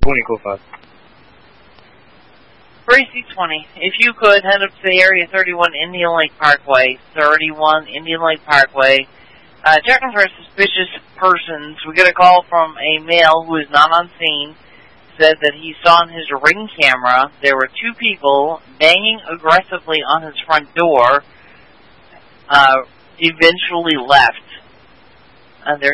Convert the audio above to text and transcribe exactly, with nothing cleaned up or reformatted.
twenty, go five. Bracy twenty, if you could, head up to the area thirty-one Indian Lake Parkway, thirty-one Indian Lake Parkway, uh, checking for suspicious persons. We get a call from a male who is not on scene, said that he saw on his Ring camera there were two people banging aggressively on his front door, uh, eventually left. Uh, they're